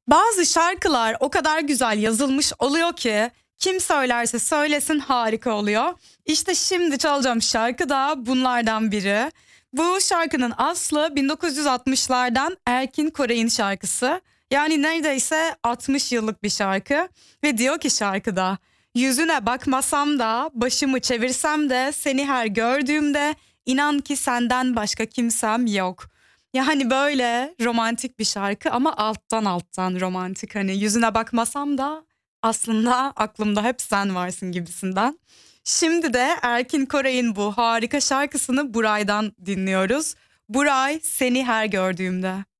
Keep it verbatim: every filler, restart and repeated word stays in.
Bazı şarkılar o kadar güzel yazılmış oluyor ki kim söylerse söylesin harika oluyor. İşte şimdi çalacağım şarkı da bunlardan biri. Bu şarkının aslı bin dokuz yüz altmışlardan Erkin Koray'ın şarkısı. Yani neredeyse altmış yıllık bir şarkı ve diyor ki şarkıda: yüzüne bakmasam da başımı çevirsem de seni her gördüğümde inan ki senden başka kimsem yok. Yani böyle romantik bir şarkı ama alttan alttan romantik. Hani yüzüne bakmasam da aslında aklımda hep sen varsın gibisinden. Şimdi de Erkin Koray'ın bu harika şarkısını Buray'dan dinliyoruz. Buray, seni her gördüğümde.